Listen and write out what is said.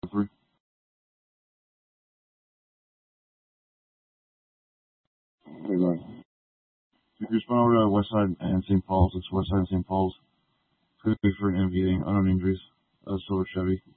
3. Hey, right. If you're spun over to West Side and St. Paul's, it's West Side and St. Paul's. Could be for an MVA, unknown injuries. Silver Chevy.